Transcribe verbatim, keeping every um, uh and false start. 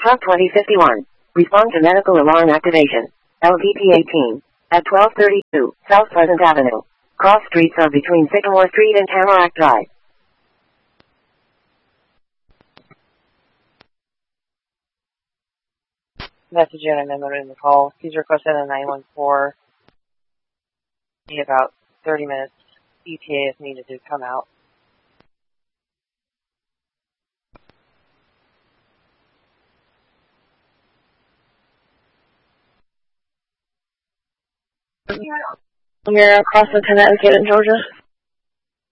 Truck twenty fifty-one. Respond to medical alarm activation. L V P eighteen. At twelve thirty-two, South Pleasant Avenue. Cross streets are between Sycamore Street and Tamarack Drive. Message in and then in the call. Please request in a nine one four. Need about thirty minutes. E T A is needed to come out. You're across the Connecticut in Georgia.